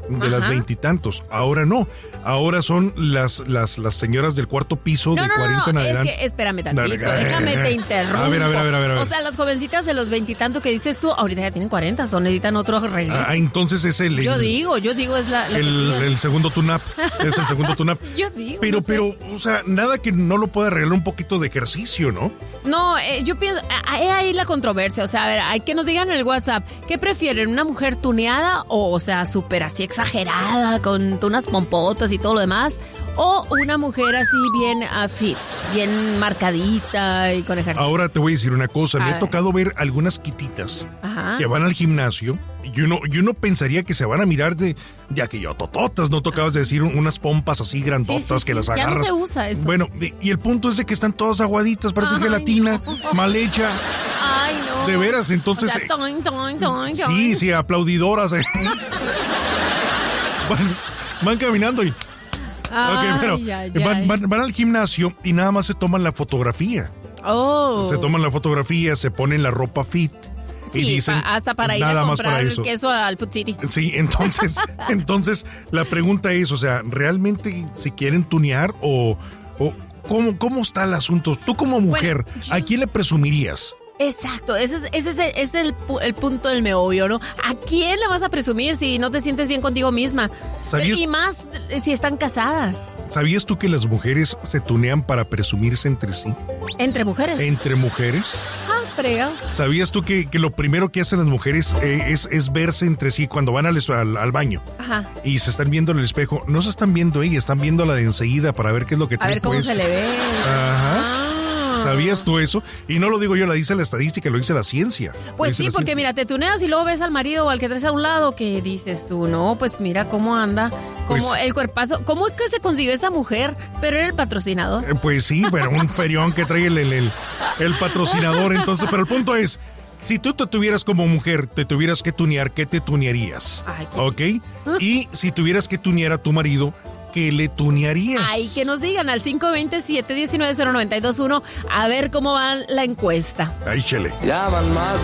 de las veintitantos. Ahora no. Ahora son las señoras del cuarto piso de 40 en adelante. Es que espérame tantito, déjame te interrumpo. A ver. O sea, las jovencitas de los veintitantos que dices tú, ahorita ya tienen 40, o necesitan otro arreglo. Entonces es el... Yo digo, es el segundo tune-up. Es el segundo tune-up. Yo digo. Pero, o sea, nada que no lo pueda arreglar un poquito de ejercicio, ¿no? No, yo pienso, hay ahí la controversia. O sea, a ver, hay que nos digan en el WhatsApp, ¿qué prefieren? ¿Una mujer tuneada o sea, súper así exagerada, con unas pompotas y todo lo demás? ¿O una mujer así bien fit, bien marcadita y con ejercicio? Ahora te voy a decir una cosa. Me ha tocado ver algunas quititas que van al gimnasio y uno pensaría que se van a mirar de aquello tototas, ¿no? Tocabas de decir unas pompas así grandotas que las agarras. Ya no se usa eso. Bueno, y el punto es de que están todas aguaditas, parece gelatina, mal hecha. Ay, no. De veras, entonces... O sea, sí, aplaudidoras. Van caminando y... Van al gimnasio y nada más se toman la fotografía. Se toman la fotografía, se ponen la ropa fit. Sí, y dicen, hasta para ir a comprar el queso al Food City. Sí, entonces la pregunta es, o sea, ¿realmente si quieren tunear o cómo está el asunto? Tú como mujer, ¿a quién le presumirías? Exacto, ese es el punto del meollo, ¿no? ¿A quién le vas a presumir si no te sientes bien contigo misma? Y más si están casadas. ¿Sabías tú que las mujeres se tunean para presumirse entre sí? ¿Entre mujeres? ¿Entre mujeres? Frega. ¿Sabías tú que lo primero que hacen las mujeres es verse entre sí cuando van al baño? Ajá. Y se están viendo en el espejo? No se están viendo ella, están viendo la de enseguida para ver qué es lo que trae. A ver cómo se le ve. Ajá. ¿Sabías tú eso? Y no lo digo yo, lo dice la estadística, lo dice la ciencia. Pues sí, porque mira, te tuneas y luego ves al marido o al que traes a un lado, que dices tú, no, pues mira cómo anda, cómo el cuerpazo, cómo es que se consiguió esa mujer, pero era el patrocinador. Pues sí, pero un ferión que trae el patrocinador, entonces, pero el punto es, si tú te tuvieras como mujer, te tuvieras que tunear, ¿qué te tunearías? ¿Ok? Y si tuvieras que tunear a tu marido, ¿qué le tunearías? Ay, que nos digan al 520-719-0921 a ver cómo va la encuesta. Ay, chele. Ya van más